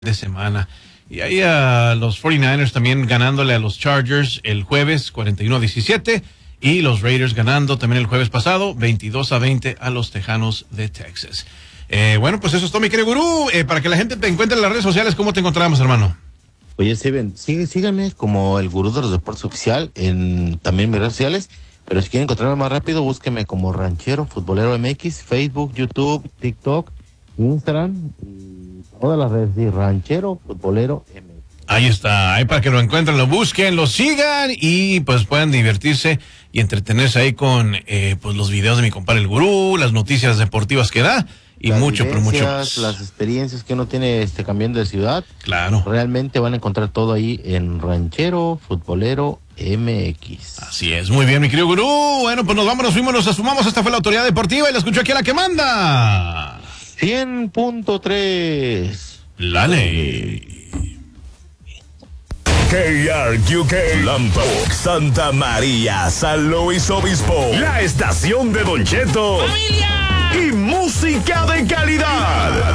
de semana. Y ahí a los 49ers también ganándole a los Chargers el jueves 41-17 y los Raiders ganando también el jueves pasado 22-20 a los Tejanos de Texas. Bueno, pues eso es todo, mi querido gurú. Para que la gente te encuentre en las redes sociales, ¿cómo te encontramos, hermano? Oye, Steven, síganme como el gurú de los deportes oficial en también mis redes sociales, pero si quieren encontrarme más rápido, búsquenme como Ranchero Futbolero MX, Facebook, YouTube, TikTok, Instagram y todas las redes, sí, Ranchero Futbolero MX. Ahí está, ahí para que lo encuentren, lo busquen, lo sigan y pues puedan divertirse y entretenerse ahí con pues los videos de mi compadre el gurú, las noticias deportivas que da y Las mucho, pero mucho vivencias, más. las experiencias que uno tiene cambiando de ciudad. Claro. Realmente van a encontrar todo ahí en Ranchero Futbolero MX. Así es, muy bien, mi querido gurú. Bueno, pues nos vamos, nos fuimos, nos asumamos. Esta fue la autoridad deportiva y la escuchó aquí a la que manda. 100.3. La ley. KRQK, Lampoc, Santa María, San Luis Obispo, la estación de Don Cheto. ¡Familia! Y música de calidad.